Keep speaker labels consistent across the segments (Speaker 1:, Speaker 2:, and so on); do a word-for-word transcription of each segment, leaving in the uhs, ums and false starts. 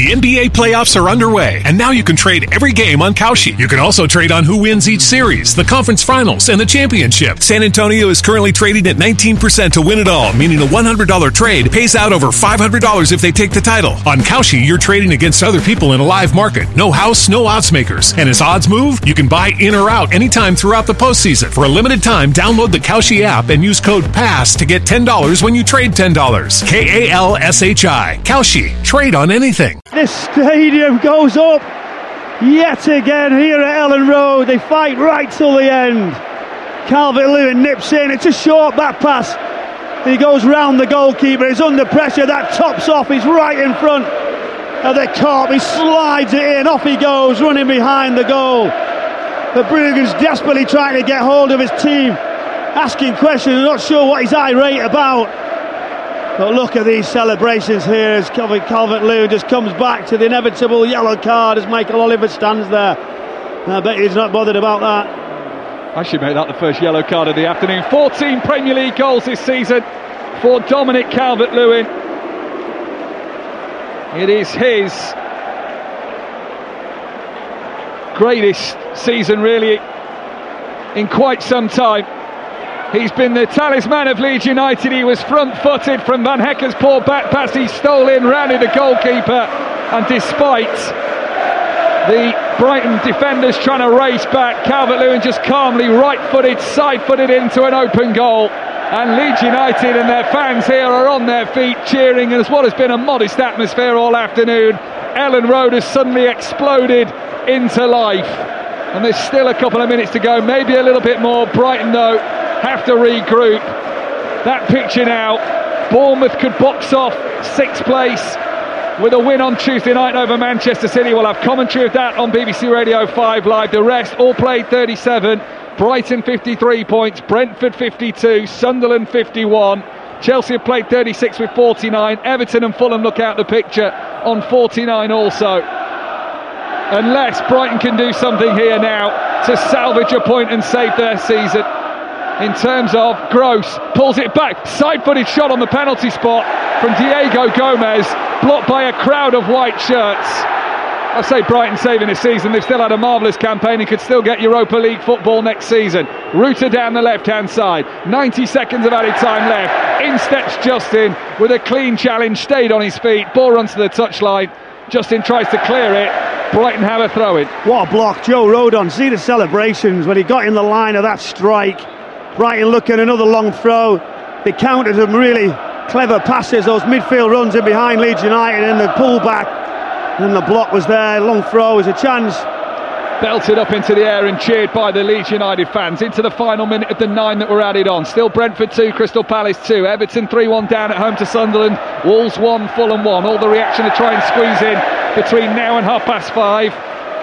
Speaker 1: The N B A playoffs are underway, and now you can trade every game on Kalshi. You can also trade on who wins each series, the conference finals, and the championship. San Antonio is currently trading at nineteen percent to win it all, meaning a one hundred dollars trade pays out over five hundred dollars if they take the title. On Kalshi, you're trading against other people in a live market. No house, no odds makers. And as odds move, you can buy in or out anytime throughout the postseason. For a limited time, download the Kalshi app and use code PASS to get ten dollars when you trade ten dollars. K A L S H I. Kalshi. Trade on anything.
Speaker 2: This stadium goes up yet again here at Ellen Road. They fight right till the end. Calvert-Lewin nips in. It's a short back pass. He goes round the goalkeeper. He's under pressure. That tops off. He's right in front of the Corp. He slides it in. Off he goes, running behind the goal. But Bruggen's desperately trying to get hold of his team, asking questions. I'm not sure what he's irate about. But look at these celebrations here as Calvert-Lewin just comes back to the inevitable yellow card as Michael Oliver stands there. And I bet he's not bothered about that.
Speaker 3: I should make that the first yellow card of the afternoon. fourteen Premier League goals this season for Dominic Calvert-Lewin. It is his greatest season really in quite some time. He's been the talisman of Leeds United. He was front-footed from Van Hecke's poor back pass. He stole in, rounded the goalkeeper, and despite the Brighton defenders trying to race back, Calvert-Lewin just calmly right-footed, side-footed into an open goal. And Leeds United and their fans here are on their feet cheering as what has been a modest atmosphere all afternoon. Ellen Road has suddenly exploded into life. And there's still a couple of minutes to go, maybe a little bit more. Brighton, though, have to regroup. That picture now, Bournemouth could box off sixth place with a win on Tuesday night over Manchester City. We'll have commentary of that on B B C Radio five Live. The rest all played thirty-seven. Brighton fifty-three points, Brentford fifty-two, Sunderland fifty-one. Chelsea have played thirty-six with forty-nine. Everton and Fulham look out the picture on forty-nine also. Unless Brighton can do something here now to salvage a point and save their season. In terms of Gross, pulls it back, side-footed shot on the penalty spot from Diego Gomez, blocked by a crowd of white shirts. I say Brighton saving this season. They've still had a marvellous campaign and could still get Europa League football next season. Rooter down the left-hand side, ninety seconds of added time left. In steps Justin with a clean challenge, stayed on his feet, ball runs to the touchline. Justin tries to clear it. Brighton have a throw-in.
Speaker 2: What a block, Joe Rodon. See the celebrations when he got in the line of that strike. Brighton looking another long throw. They countered some really clever passes, those midfield runs in behind Leeds United, and the pullback, and the block was there. Long throw is a chance.
Speaker 3: Belted up into the air and cheered by the Leeds United fans into the final minute of the nine that were added on. Still Brentford two, Crystal Palace two. Everton three one down at home to Sunderland. Wolves one, Fulham one. All the reaction to try and squeeze in between now and half past five.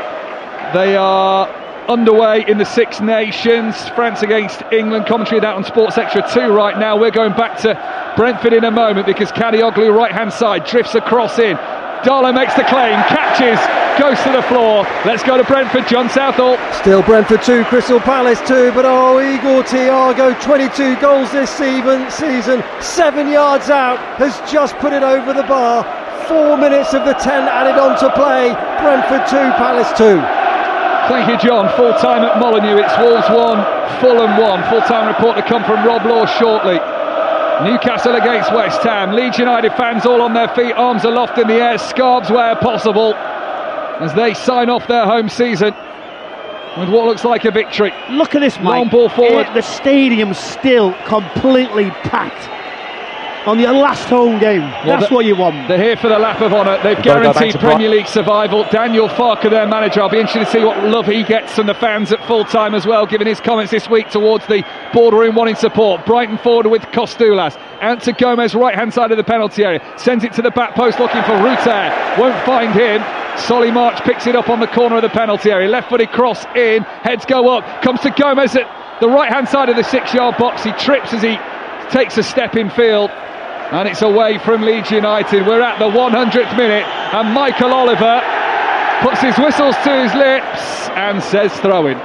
Speaker 3: They are underway in the Six Nations. France against England. Commentary that on Sports Extra two right now. We're going back to Brentford in a moment because Kadioglu right hand side drifts across in. Darlow makes the claim, catches, goes to the floor. Let's go to Brentford, John Southall.
Speaker 4: Still Brentford two, Crystal Palace two, but oh, Igor Thiago, twenty-two goals this season, season, seven yards out, has just put it over the bar. Four minutes of the ten added on to play. Brentford two, Palace two.
Speaker 3: Thank you, John. Full time at Molineux. It's Wolves one, Fulham one. Full time report to come from Rob Law shortly. Newcastle against West Ham. Leeds United fans all on their feet, arms aloft in the air, scarves where possible, as they sign off their home season with what looks like a victory.
Speaker 2: Look at this, Mike.
Speaker 3: Long ball forward.
Speaker 2: It, the stadium's still completely packed on the last home game. Well, that's what you want.
Speaker 3: They're here for the lap of honour. They've guaranteed Premier League survival. Daniel Farke, their manager, I'll be interested to see what love he gets from the fans at full time as well, given his comments this week towards the boardroom wanting support. Brighton forward with Kostulas, out to Gomez, right hand side of the penalty area, sends it to the back post looking for Ruter, won't find him. Solly March picks it up on the corner of the penalty area, left footed cross in, heads go up, comes to Gomez at the right hand side of the six yard box. He trips as he takes a step in field, and it's away from Leeds United. We're at the one hundredth minute, and Michael Oliver puts his whistles to his lips and says throw in.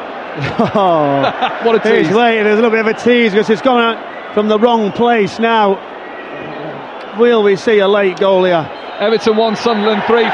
Speaker 2: Oh,
Speaker 3: what a tease.
Speaker 2: He's waiting, there's a little bit of a tease because it's gone out from the wrong place now. Will we see a late goal here?
Speaker 3: Everton one, Sunderland three.